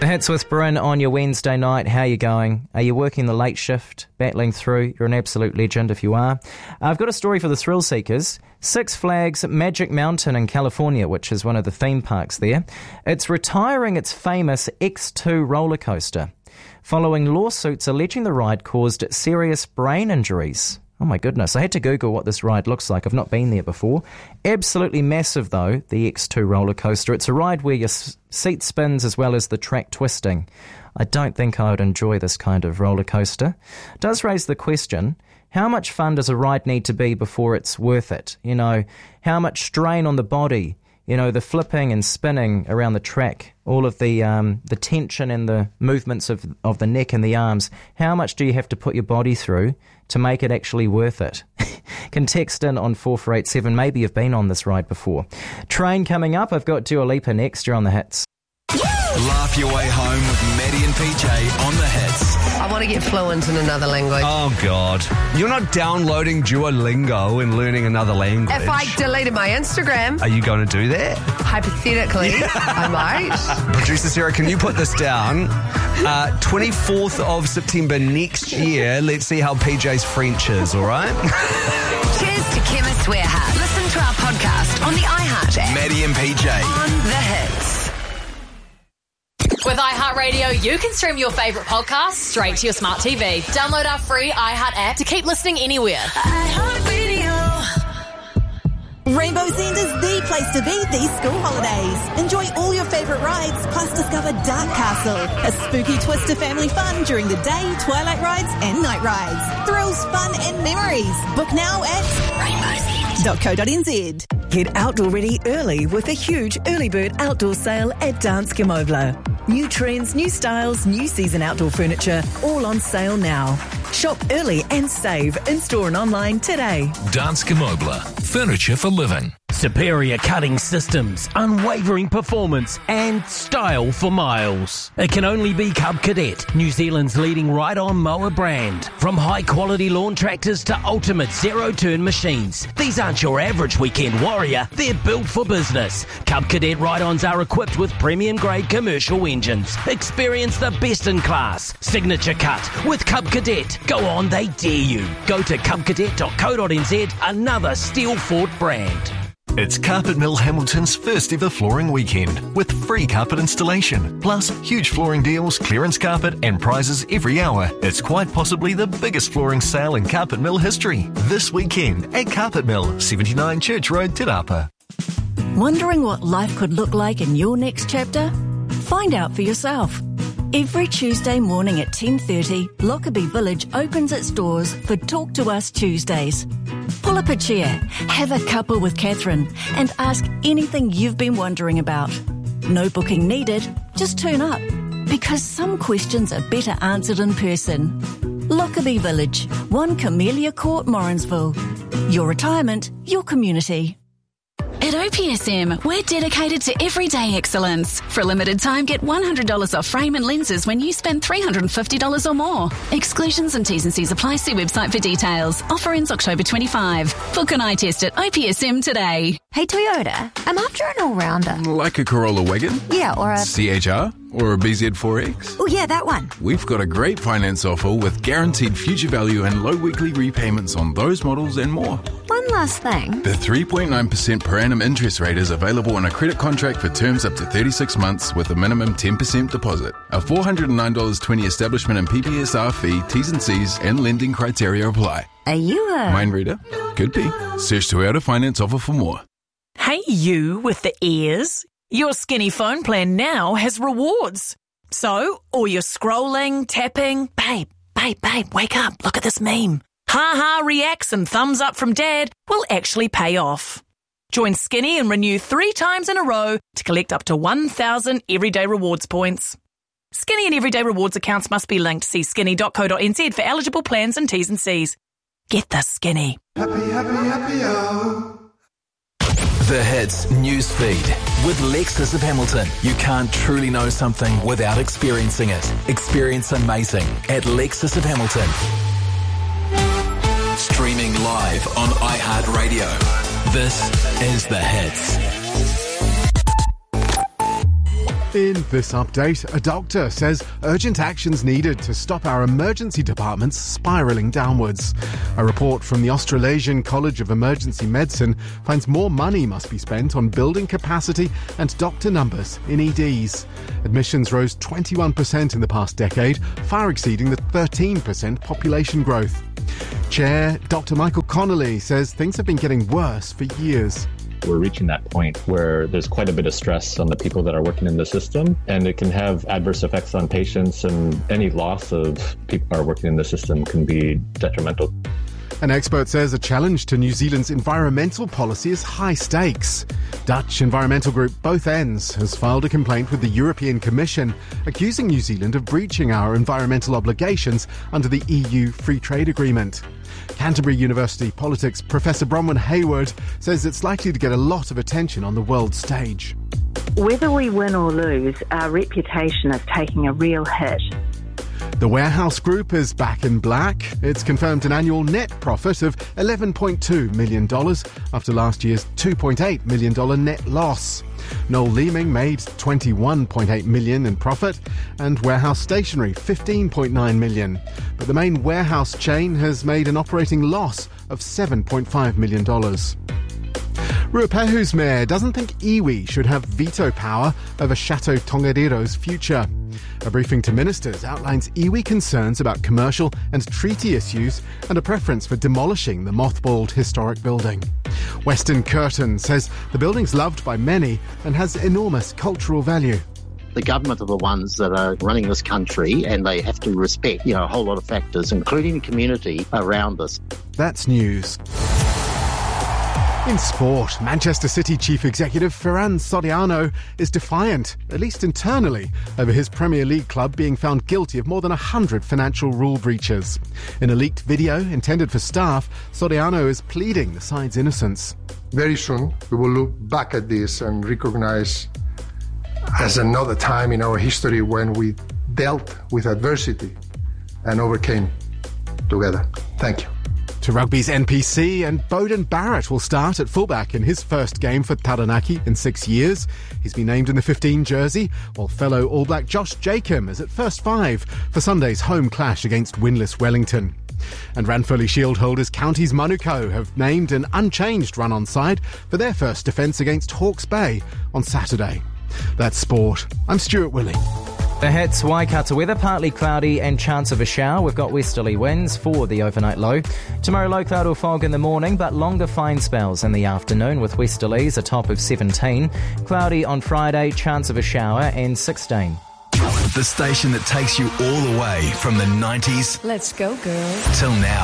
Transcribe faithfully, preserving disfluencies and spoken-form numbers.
The Hits with Bryn on your Wednesday night. How are you going? Are you working the late shift, battling through? You're an absolute legend if you are. I've got a story for the thrill seekers. Six Flags Magic Mountain in California, which is one of the theme parks there, it's retiring its famous X two roller coaster, following lawsuits alleging the ride caused serious brain injuries. Oh my goodness, I had to Google what this ride looks like. I've not been there before. Absolutely massive though, the X two roller coaster. It's a ride where your s- seat spins as well as the track twisting. I don't think I would enjoy this kind of roller coaster. It does raise the question, how much fun does a ride need to be before it's worth it? You know, how much strain on the body? You know, the flipping and spinning around the track, all of the um, the tension and the movements of of the neck and the arms. How much do you have to put your body through to make it actually worth it? Can text in on four four eight seven. Maybe you've been on this ride before. Train coming up. I've got Dua Lipa next. You're on the Hits. Laugh your way home with Maddie and P J on the Hits. I want to get fluent in another language. Oh, God. You're not downloading Duolingo and learning another language. If I deleted my Instagram, Are you going to do that? hypothetically, I might. Producer Sarah, can you put this down? Uh, twenty-fourth of September next year. Let's see how P J's French is, all right? Cheers to Chemist Warehouse. Listen to our podcast on the iHeart app. Maddie and P J. On the Hits. With iHeartRadio, you can stream your favourite podcasts straight to your smart T V. Download our free iHeart app to keep listening anywhere. Rainbow's End is the place to be these school holidays. Enjoy all your favourite rides, plus discover Dark Castle, a spooky twist to family fun during the day, twilight rides and night rides. Thrills, fun and memories. Book now at rainbows end dot co dot n z. Get outdoor ready early with a huge early bird outdoor sale at Danske Møbler. New trends, new styles, new season outdoor furniture, all on sale now. Shop early and save in-store and online today. Danske Møbler. Furniture for living. Superior cutting systems, unwavering performance and style for miles. It can only be Cub Cadet, New Zealand's leading ride-on mower brand. From high-quality lawn tractors to ultimate zero-turn machines, these aren't your average weekend warrior. They're built for business. Cub Cadet ride-ons are equipped with premium-grade commercial engines. Experience the best in class. Signature cut with Cub Cadet. Go on, they dare you. Go to cub cadet dot co dot n z, another steel-fought brand. It's Carpet Mill Hamilton's first ever flooring weekend with free carpet installation, plus huge flooring deals, clearance carpet and prizes every hour. It's quite possibly the biggest flooring sale in Carpet Mill history. This weekend at Carpet Mill, seventy-nine Church Road, Te Rapa. Wondering what life could look like in your next chapter? Find out for yourself. Every Tuesday morning at ten thirty, Lockerbie Village opens its doors for Talk to Us Tuesdays. Pull up a chair, have a cuppa with Catherine, and ask anything you've been wondering about. No booking needed, just turn up, because some questions are better answered in person. Lockerbie Village, one Camellia Court, Morrinsville. Your retirement, your community. At O P S M, we're dedicated to everyday excellence. For a limited time, get one hundred dollars off frame and lenses when you spend three hundred fifty dollars or more. Exclusions and T's and C's apply. See website for details. Offer ends October twenty-fifth. Book an eye test at O P S M today. Hey Toyota, I'm after an all-rounder. Like a Corolla Wagon? Yeah, or a... C H R? Or a B Z four X? Oh yeah, that one. We've got a great finance offer with guaranteed future value and low weekly repayments on those models and more. One last thing. The three point nine percent per annum interest rate is available on a credit contract for terms up to thirty-six months with a minimum ten percent deposit. A four hundred nine dollars twenty establishment and P P S R fee, T's and C's and lending criteria apply. Are you a... Mind reader? Could be. Search Toyota Finance offer for more. Hey you with the ears. Your Skinny phone plan now has rewards. So, all your scrolling, tapping, babe, babe, babe, wake up, look at this meme. Ha-ha reacts and thumbs up from dad will actually pay off. Join Skinny and renew three times in a row to collect up to one thousand Everyday Rewards points. Skinny and Everyday Rewards accounts must be linked. See skinny dot co dot n z for eligible plans and T's and C's. Get the Skinny. Happy, happy, happy, oh. The Hits news feed with Lexus of Hamilton. You can't truly know something without experiencing it. Experience amazing at Lexus of Hamilton. Streaming live on iHeartRadio. This is The Hits. In this update, a doctor says urgent action's needed to stop our emergency departments spiralling downwards. A report from the Australasian College of Emergency Medicine finds more money must be spent on building capacity and doctor numbers in E Ds. Admissions rose twenty-one percent in the past decade, far exceeding the thirteen percent population growth. Chair Doctor Michael Connolly says things have been getting worse for years. We're reaching that point where there's quite a bit of stress on the people that are working in the system, and it can have adverse effects on patients, and any loss of people who are working in the system can be detrimental. An expert says a challenge to New Zealand's environmental policy is high stakes. Dutch environmental group Both Ends has filed a complaint with the European Commission, accusing New Zealand of breaching our environmental obligations under the E U Free Trade Agreement. Canterbury University politics professor Bronwyn Hayward says it's likely to get a lot of attention on the world stage. Whether we win or lose, our reputation is taking a real hit. The Warehouse Group is back in black. It's confirmed an annual net profit of eleven point two million dollars after last year's two point eight million dollars net loss. Noel Leeming made twenty-one point eight million dollars in profit and Warehouse Stationery fifteen point nine million dollars. But the main warehouse chain has made an operating loss of seven point five million dollars. Ruapehu's mayor doesn't think iwi should have veto power over Chateau Tongariro's future. A briefing to ministers outlines iwi concerns about commercial and treaty issues and a preference for demolishing the mothballed historic building. Weston Curtin says the building's loved by many and has enormous cultural value. The government are the ones that are running this country, and they have to respect, you know, a whole lot of factors, including the community around us. That's news. In sport, Manchester City chief executive Ferran Soriano is defiant, at least internally, over his Premier League club being found guilty of more than one hundred financial rule breaches. In a leaked video intended for staff, Soriano is pleading the side's innocence. Very soon, we will look back at this and recognize as another time in our history when we dealt with adversity and overcame together. Thank you. To rugby's N P C, and Beauden Barrett will start at fullback in his first game for Taranaki in six years. He's been named in the fifteen jersey, while fellow All Black Josh Jacob is at first five for Sunday's home clash against winless Wellington. And Ranfurly Shield holders Counties Manukau have named an unchanged run-on side for their first defence against Hawke's Bay on Saturday. That's sport. I'm Stuart Willey. The Hits Waikato weather, partly cloudy and chance of a shower. We've got westerly winds for the overnight low. Tomorrow, low cloud or fog in the morning, but longer fine spells in the afternoon with westerlies, a top of seventeen. Cloudy on Friday, chance of a shower, and sixteen. The station that takes you all the way from the nineties Let's go, girls. till now.